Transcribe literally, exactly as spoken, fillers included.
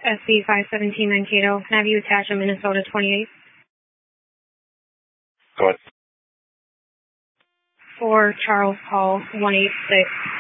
S B five seventeen Mankato. Can I have you attach a Minnesota twenty-eight? Go ahead. For Charles Hall, one eight six.